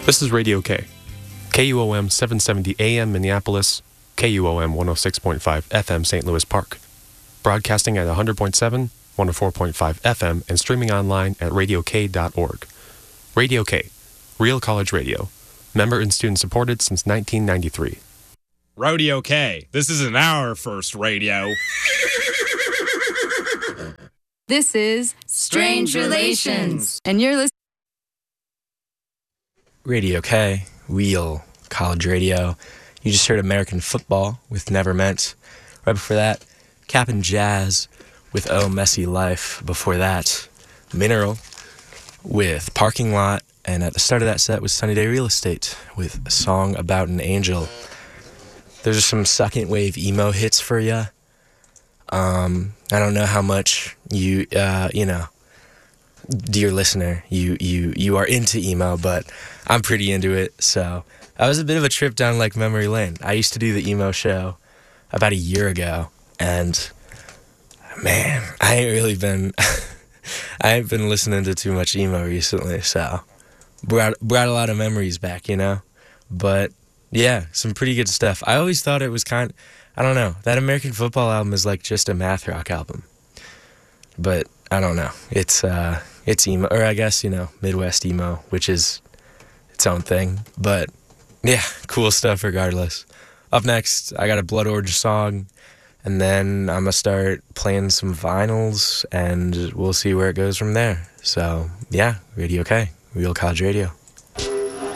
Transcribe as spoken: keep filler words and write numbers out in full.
This is Radio K. K U O M seven seventy A M Minneapolis, K U O M one oh six point five F M Saint Louis Park. Broadcasting at one hundred point seven, one oh four point five F M and streaming online at radio k dot org. Radio K, Real College Radio. Member and student supported since nineteen ninety-three. Rodeo K, this isn't our first radio. This is Strange Relations, and you're listening. Radio K, Real College Radio. You just heard American Football with Never Meant. Right before that, Cap'n Jazz with Oh Messy Life. Before that, Mineral with Parking Lot. And at the start of that set was Sunny Day Real Estate with a song about an angel. Those are some second wave emo hits for you. Um, I don't know how much you, uh, you know, dear listener, you, you, you are into emo, but I'm pretty into it. So that was a bit of a trip down like memory lane. I used to do the emo show about a year ago, and man, I ain't really been, I ain't been listening to too much emo recently. So brought brought a lot of memories back, you know. But yeah, some pretty good stuff. I always thought it was kind. I don't know. That American Football album is like just a math rock album. But I don't know. It's uh, it's emo, or I guess, you know, Midwest emo, which is its own thing. But yeah, cool stuff regardless. Up next, I got a Blood Orange song, and then I'm gonna start playing some vinyls, and we'll see where it goes from there. So yeah, Radio K, Real College Radio.